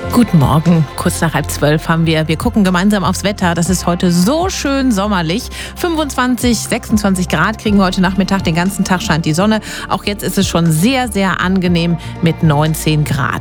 Guten Morgen, kurz nach 11:30 haben wir. Wir gucken gemeinsam aufs Wetter. Das ist heute so schön sommerlich. 25, 26 Grad kriegen wir heute Nachmittag. Den ganzen Tag scheint die Sonne. Auch jetzt ist es schon sehr, sehr angenehm mit 19 Grad.